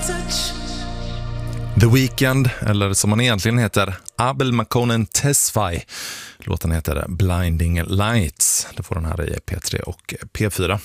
The Weeknd, eller som han egentligen heter, Abel Makonnen Tesfaye. Låten heter Blinding Lights. Det får den här i P3 och P4.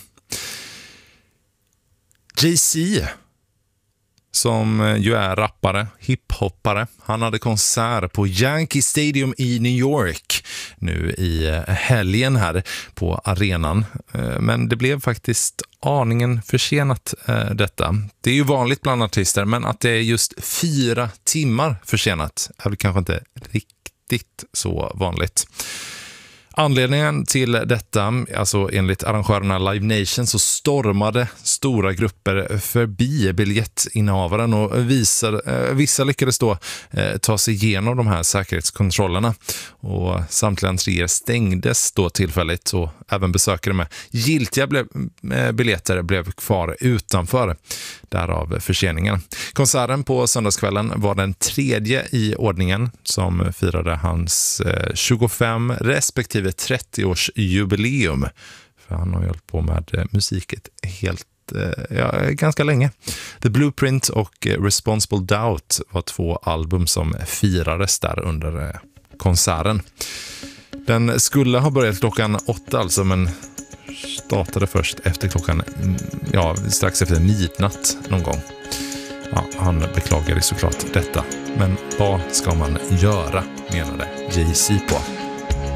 Jay-Z, som ju är rappare, hiphoppare, han hade konsert på Yankee Stadium i New York nu i helgen här på arenan. Men det blev faktiskt aningen försenat detta. Det är ju vanligt bland artister, men att det är just 4 timmar försenat är väl kanske inte riktigt så vanligt. Anledningen till detta, alltså enligt arrangörerna Live Nation, så stormade stora grupper förbi biljettinnehavaren och vissa lyckades då ta sig igenom de här säkerhetskontrollerna, och samtliga entréer stängdes då tillfälligt, och även besökare med giltiga biljetter blev kvar utanför, därav förseningen. Konserten på söndagskvällen var den 3:e i ordningen som firade hans 25 respektive 30-årsjubileum. För han har ju hållit på med musiket ganska länge. The Blueprint och Responsible Doubt var 2 album som firades där under konserten. Den skulle ha börjat klockan 8 alltså, men startade först efter strax efter midnatt någon gång. Ja, han beklagade såklart detta. Men vad ska man göra, menade Jay-Z på?